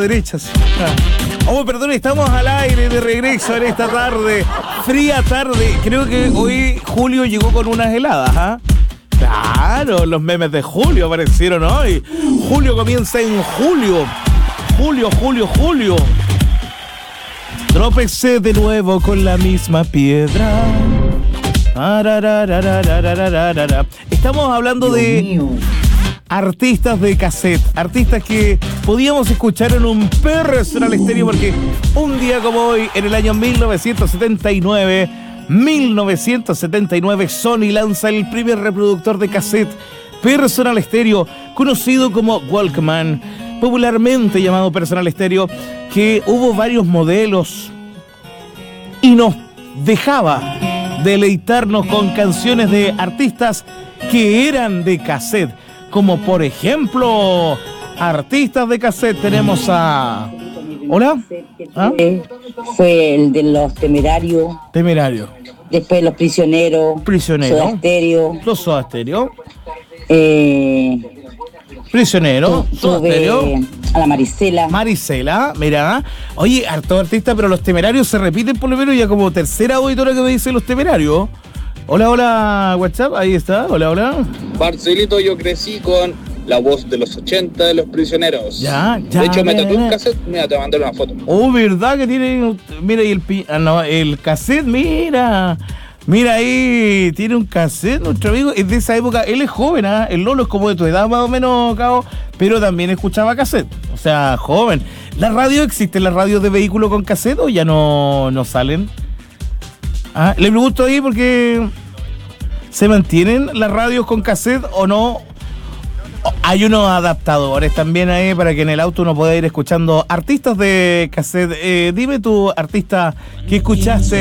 Derechas. Oh, perdón, estamos al aire de regreso en esta tarde, fría tarde. Creo que hoy Julio llegó con unas heladas, ¿ah? Claro, los memes de Julio aparecieron hoy. Julio comienza en julio. Julio. Tropecé de nuevo con la misma piedra. Estamos hablando de artistas de cassette, artistas que podíamos escuchar en un personal estéreo, porque un día como hoy, en el año 1979, Sony lanza el primer reproductor de cassette personal estéreo, conocido como Walkman, popularmente llamado personal estéreo, que hubo varios modelos y nos dejaba deleitarnos con canciones de artistas que eran de cassette. Como por ejemplo, artistas de cassette, tenemos a... ¿Hola? ¿Ah? Fue el de los Temerarios. Después los Prisioneros. Soda Stereo. Los Soda Stereo. Prisionero. Soda Stereo. A la Marisela, mira. Oye, harto artista, pero los Temerarios se repiten por lo menos ya como tercera auditora que me dice los Temerarios. Hola, WhatsApp, ahí está, hola. Marcelito, yo crecí con la voz de los 80 de los Prisioneros. Ya. De hecho, me tatué un cassette, mira, te mandé una foto. Oh, ¿verdad que tiene? Mira, y el cassette, mira ahí, tiene un cassette, nuestro amigo, es de esa época, él es joven, ¿ah? El Lolo es como de tu edad más o menos, Cabo, pero también escuchaba cassette, o sea, joven. ¿La radio existe, la radio de vehículo con cassette o ya no salen? Ah, le pregunto ahí porque ¿se mantienen las radios con cassette o no? Hay unos adaptadores también ahí para que en el auto uno pueda ir escuchando artistas de cassette. Dime tu artista que escuchaste